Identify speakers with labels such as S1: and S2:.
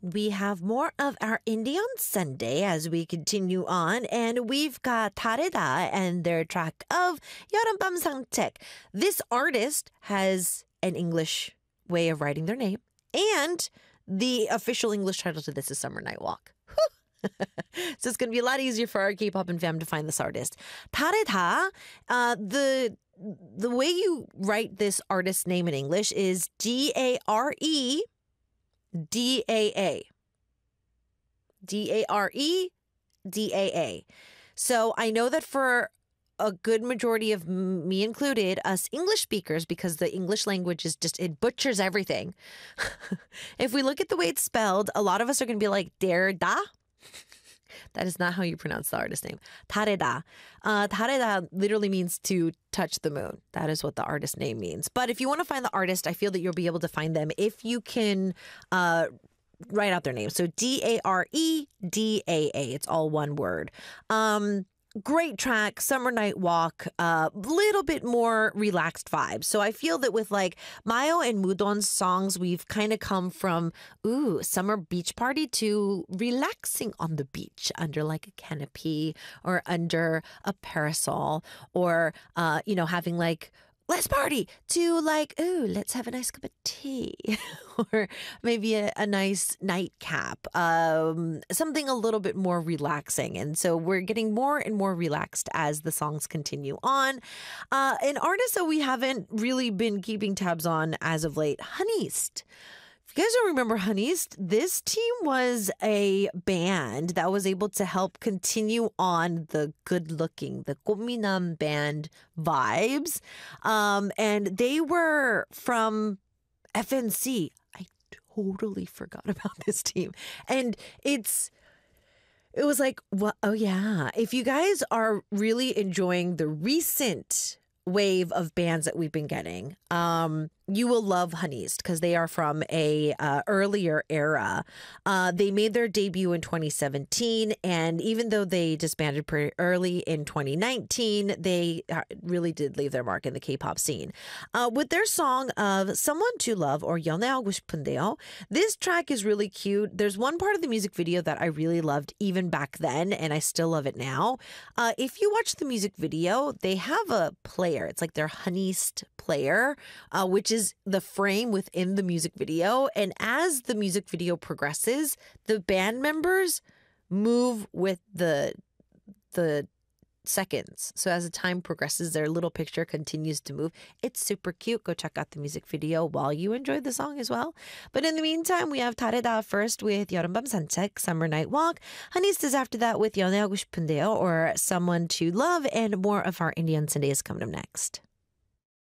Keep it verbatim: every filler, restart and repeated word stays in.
S1: we have more of our Indie on Sunday as we continue on. And we've got 다르다 and their track of 여름밤 산책. This artist has an English way of writing their name. And the official English title to this is Summer Night Walk. So it's going to be a lot easier for our K-pop and fam to find this artist. 다르다, uh, the the way you write this artist's name in English is D A R E D A A. D A R E D A A. So I know that for a good majority of me included, us English speakers, because the English language is just, it butchers everything. If we look at the way it's spelled, a lot of us are going to be like, 다르다. That is not how you pronounce the artist name. 다르다. Uh, 다르다 literally means to touch the moon. That is what the artist name means. But if you want to find the artist, I feel that you'll be able to find them if you can uh, write out their name. So D A R E D A A. It's all one word. Um, Great track, Summer Night Walk, a uh, little bit more relaxed vibes. So I feel that with like Mayo and Mudon's songs, we've kind of come from, ooh, summer beach party to relaxing on the beach under like a canopy or under a parasol or, uh, you know, having like, let's party to like, ooh, let's have a nice cup of tea or maybe a, a nice nightcap, um, something a little bit more relaxing. And so we're getting more and more relaxed as the songs continue on. Uh, an artist that we haven't really been keeping tabs on as of late, Honeast. If you guys don't remember Honeast, this team was a band that was able to help continue on the good-looking, the Gominam band vibes. Um, and they were from F N C. I totally forgot about this team. And it's... It was like, well, oh yeah. If you guys are really enjoying the recent wave of bands that we've been getting, um, you will love Honeast because they are from a uh, earlier era. Uh, they made their debut in twenty seventeen, and even though they disbanded pretty early in twenty nineteen, they really did leave their mark in the K-pop scene. Uh, with their song of Someone to Love, or 연애하고 싶은데요, this track is really cute. There's one part of the music video that I really loved even back then, and I still love it now. Uh, if you watch the music video, they have a player. It's like their Honeast player, uh, which is the frame within the music video. And as the music video progresses, the band members move with the the seconds. So as the time progresses, their little picture continues to move. It's super cute. Go check out the music video while you enjoy the song as well. But in the meantime, we have 다르다 first with 여름밤 산책, Summer Night Walk. Honeast is after that with 연애하고 싶은데요, or Someone to Love, and more of our Indie on Sunday is coming up next.